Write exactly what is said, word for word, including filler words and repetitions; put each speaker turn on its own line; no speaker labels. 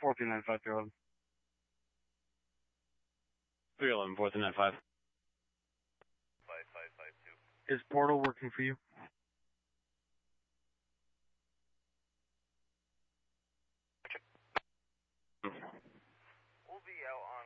four three nine five, three eleven.
three eleven, four three nine five.
five five five two.
Is Portal working for you?
We'll be out on